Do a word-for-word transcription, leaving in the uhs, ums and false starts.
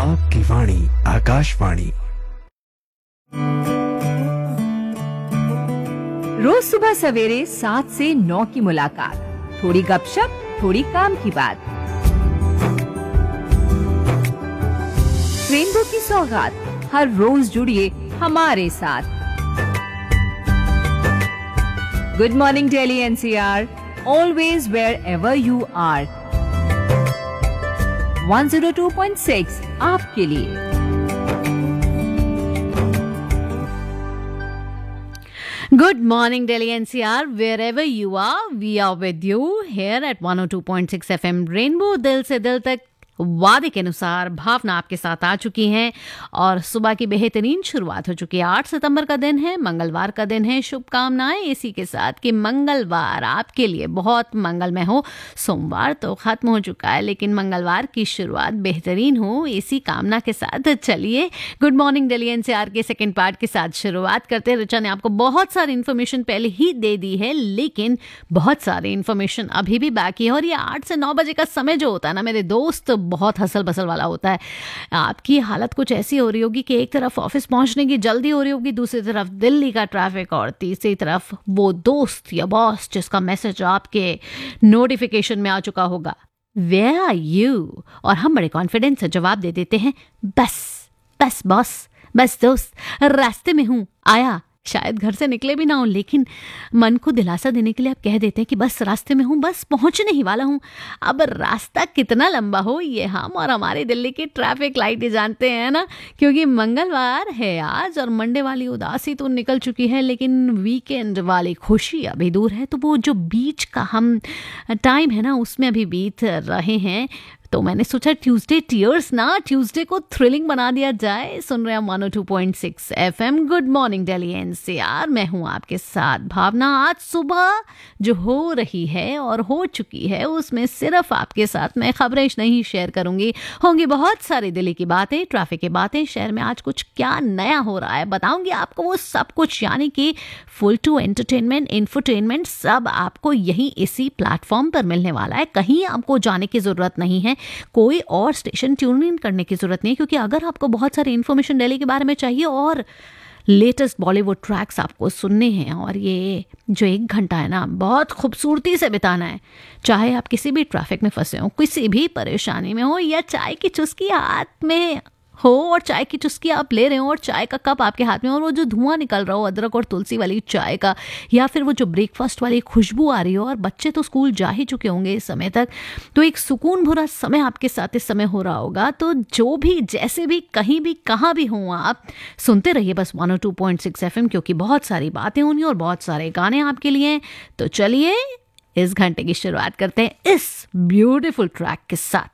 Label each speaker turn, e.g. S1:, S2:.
S1: आपकी वाणी आकाशवाणी।
S2: रोज सुबह सवेरे सात से नौ की मुलाकात, थोड़ी गपशप, थोड़ी काम की बात। रेनबो की सौगात, हर रोज जुड़िए हमारे साथ। Good morning Delhi NCR, always wear ever you are. One zero two point six आपके लिए।
S3: Good morning, Delhi N C R. Wherever you are, we are with you here at one oh two point six F M Rainbow. दिल से दिल तक वादे के अनुसार भावना आपके साथ आ चुकी हैं और सुबह की बेहतरीन शुरुआत हो चुकी है। आठ सितंबर का दिन है, मंगलवार का दिन है। शुभकामनाएं इसी के साथ कि मंगलवार आपके लिए बहुत मंगलमय हो। सोमवार तो खत्म हो चुका है, लेकिन मंगलवार की शुरुआत बेहतरीन हो, इसी कामना के साथ चलिए गुड मॉर्निंग दिल्ली एनसीआर के सेकंड पार्ट के साथ शुरुआत करते हैं। ऋचा ने आपको बहुत सारी इन्फॉर्मेशन पहले ही दे दी है, लेकिन बहुत सारी इन्फॉर्मेशन अभी भी बाकी है। और ये आठ से नौ बजे का समय जो होता है ना मेरे दोस्त, बहुत हसल बसल वाला होता है। आपकी हालत कुछ ऐसी हो रही होगी कि एक तरफ ऑफिस पहुंचने की जल्दी हो रही होगी, दूसरी तरफ दिल्ली का ट्रैफिक और तीसरी तरफ वो दोस्त या बॉस जिसका मैसेज आपके नोटिफिकेशन में आ चुका होगा, वेयर आर यू? और हम बड़े कॉन्फिडेंस से जवाब दे देते हैं, बस बस बॉस, बस दोस्त, रास्ते में हूं, आया। शायद घर से निकले भी ना हो, लेकिन मन को दिलासा देने के लिए आप कह देते हैं कि बस रास्ते में हूँ, बस पहुंचने ही वाला हूँ। अब रास्ता कितना लंबा हो ये हम और हमारी दिल्ली की ट्रैफिक लाइट ही जानते हैं ना, क्योंकि मंगलवार है आज और मंडे वाली उदासी तो निकल चुकी है, लेकिन वीकेंड वाली खुशी अभी दूर है। तो वो जो बीच का हम टाइम है ना, उसमें अभी बीत रहे हैं। तो मैंने सोचा ट्यूसडे टीयर्स ना, ट्यूसडे को थ्रिलिंग बना दिया जाए। सुन रहे हैं one O two point six FM good morning Delhi NCR. मैं हूं आपके साथ भावना। आज सुबह जो हो रही है और हो चुकी है, उसमें सिर्फ आपके साथ मैं खबरें नहीं शेयर करूंगी, होंगी बहुत सारी दिल्ली की बातें, ट्रैफिक की बातें, शहर में आज कुछ क्या नया हो रहा है बताऊंगी आपको वो सब कुछ। यानी कि फुल टू एंटरटेनमेंट, इंफोटेनमेंट सब आपको यही इसी प्लेटफॉर्म पर मिलने वाला है। कहीं आपको जाने की जरूरत नहीं है, कोई और स्टेशन ट्यून इन करने की जरूरत नहीं है, क्योंकि अगर आपको बहुत सारी इन्फॉर्मेशन दिल्ली के बारे में चाहिए और लेटेस्ट बॉलीवुड ट्रैक्स आपको सुनने हैं, और ये जो एक घंटा है ना बहुत खूबसूरती से बिताना है, चाहे आप किसी भी ट्रैफिक में फंसे हो, किसी भी परेशानी में हो, या चाय की चुस्की हाथ में हो और चाय की चुस्की आप ले रहे हो और चाय का कप आपके हाथ में और वो जो धुआं निकल रहा हो अदरक और तुलसी वाली चाय का, या फिर वो जो ब्रेकफास्ट वाली खुशबू आ रही हो, और बच्चे तो स्कूल जा ही चुके होंगे इस समय तक, तो एक सुकून भरा समय आपके साथ इस समय हो रहा होगा। तो जो भी, जैसे भी, कहीं भी, कहाँ भी हो, आप सुनते रहिए बस one O two point six F M, क्योंकि बहुत सारी बातें होंगी और बहुत सारे गाने आपके लिए। तो चलिए इस घंटे की शुरुआत करते हैं इस ब्यूटीफुल ट्रैक के साथ।